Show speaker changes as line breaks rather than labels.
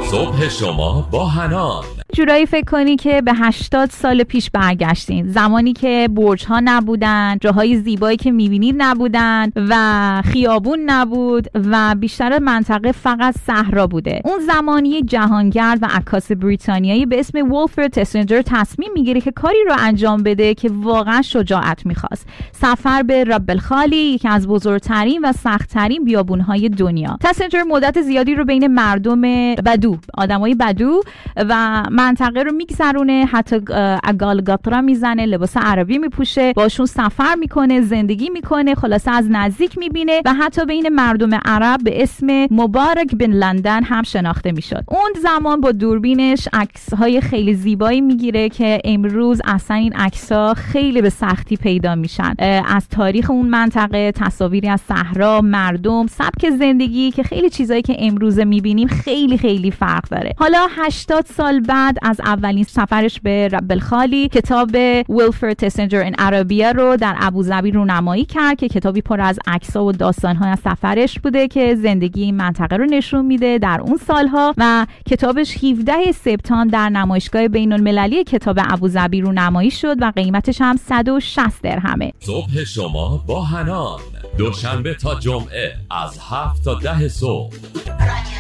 صبح شما با حنان.
جورایی فکر کنی که به 80 سال پیش برگشتین، زمانی که برج‌ها نبودن، جاهای زیبایی که می‌بینید نبودن و خیابون نبود و بیشتر منطقه فقط صحرا بوده. اون زمانی جهانگرد و عکاس بریتانیایی به اسم ولفرد تسنجر تصمیم میگیره که کاری رو انجام بده که واقعا شجاعت می‌خواست. سفر به رب الخالی، یکی از بزرگترین و سخت‌ترین بیابون‌های دنیا. تسنجر مدت زیادی رو بین مردم بدو، آدمای بدو و منطقه رو میگذرونه، حتی اگالگاترا میزنه، لباس عربی میپوشه، باشون سفر میکنه، زندگی میکنه، خلاصه از نزدیک میبینه و حتی بین مردم عرب به اسم مبارک بن لندن هم شناخته میشد. اون زمان با دوربینش عکس‌های خیلی زیبایی میگیره که امروز اصلا این عکس‌ها خیلی به سختی پیدا میشن، از تاریخ اون منطقه، تصاویری از صحرا، مردم، سبک زندگی که خیلی چیزایی که امروز میبینیم خیلی خیلی فرق داره. حالا 80 سال بعد از اولین سفرش به رب الخالی، کتاب ولفرد تسنجر این عربیه رو در ابوظبی رونمایی کرد که کتابی پر از عکس‌ها و داستان‌های از سفرش بوده که زندگی این منطقه رو نشون میده در اون سالها و کتابش 17 سپتامبر در نمایشگاه بین‌المللی کتاب ابوظبی رونمایی شد و قیمتش هم 160 درهمه.
صبح شما با حنان، دوشنبه تا جمعه از 7 تا 10 صبح.